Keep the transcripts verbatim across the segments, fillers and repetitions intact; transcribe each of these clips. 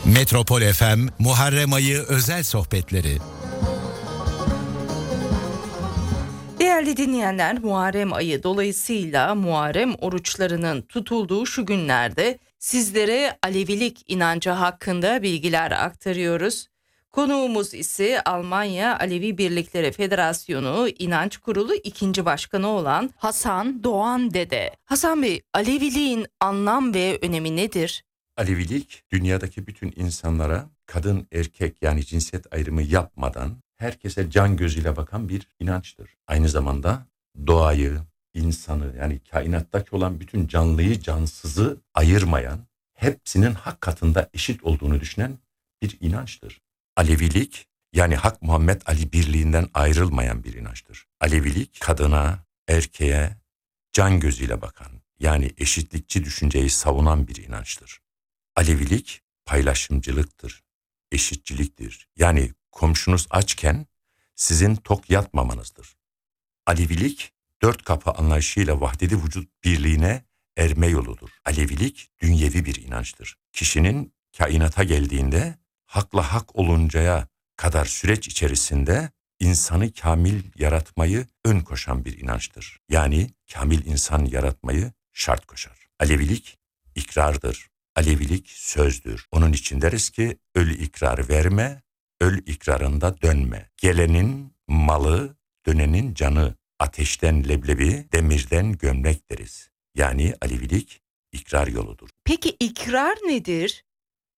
Metropol F M Muharrem Ayı özel sohbetleri. Değerli dinleyenler, Muharrem Ayı dolayısıyla Muharrem oruçlarının tutulduğu şu günlerde sizlere Alevilik inancı hakkında bilgiler aktarıyoruz. Konuğumuz ise Almanya Alevi Birlikleri Federasyonu İnanç Kurulu ikinci Başkanı olan Hasan Doğan Dede. Hasan Bey, Aleviliğin anlam ve önemi nedir? Alevilik, dünyadaki bütün insanlara kadın erkek yani cinsiyet ayrımı yapmadan herkese can gözüyle bakan bir inançtır. Aynı zamanda doğayı, insanı yani kainattaki olan bütün canlıyı cansızı ayırmayan, hepsinin hak katında eşit olduğunu düşünen bir inançtır. Alevilik yani Hak Muhammed Ali birliğinden ayrılmayan bir inançtır. Alevilik kadına, erkeğe can gözüyle bakan yani eşitlikçi düşünceyi savunan bir inançtır. Alevilik paylaşımcılıktır, eşitçiliktir. Yani komşunuz açken sizin tok yatmamanızdır. Alevilik dört kapı anlayışıyla vahdedi vücut birliğine erme yoludur. Alevilik dünyevi bir inançtır. Kişinin kainata geldiğinde hakla hak oluncaya kadar süreç içerisinde insanı kamil yaratmayı ön koşan bir inançtır. Yani kamil insan yaratmayı şart koşar. Alevilik ikrardır. Alevilik sözdür. Onun için deriz ki öl ikrar verme, öl ikrarında dönme. Gelenin malı, dönenin canı. Ateşten leblebi, demirden gömlek deriz. Yani Alevilik ikrar yoludur. Peki ikrar nedir?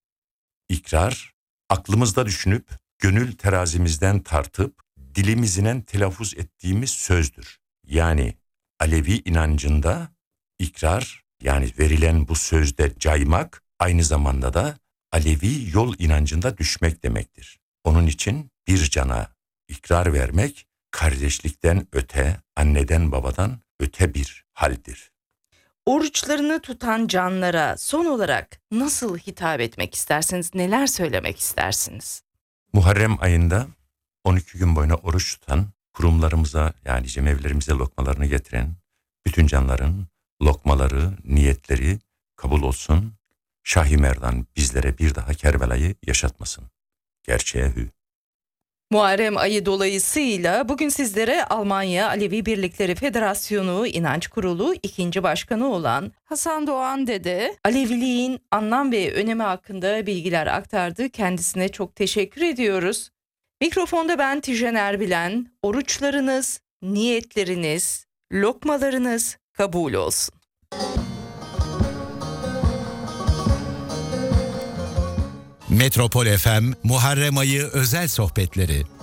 İkrar, aklımızda düşünüp, gönül terazimizden tartıp, dilimizden telaffuz ettiğimiz sözdür. Yani Alevi inancında ikrar, yani verilen bu sözde caymak, aynı zamanda da Alevi yol inancında düşmek demektir. Onun için bir cana ikrar vermek, kardeşlikten öte, anneden babadan öte bir haldir. Oruçlarını tutan canlara son olarak nasıl hitap etmek istersiniz, neler söylemek istersiniz? Muharrem ayında on iki gün boyunca oruç tutan, kurumlarımıza yani cemevlerimize lokmalarını getiren bütün canların lokmaları, niyetleri kabul olsun. Şah-ı Merdan bizlere bir daha Kerbela'yı yaşatmasın. Gerçeğe hü. Muharrem ayı dolayısıyla bugün sizlere Almanya Alevi Birlikleri Federasyonu İnanç Kurulu ikinci Başkanı olan Hasan Doğan Dede, Aleviliğin anlam ve önemi hakkında bilgiler aktardı. Kendisine çok teşekkür ediyoruz. Mikrofonda ben Tijen Erbilen, oruçlarınız, niyetleriniz, lokmalarınız kabul olsun. Metropol F M Muharrem Ayı özel sohbetleri.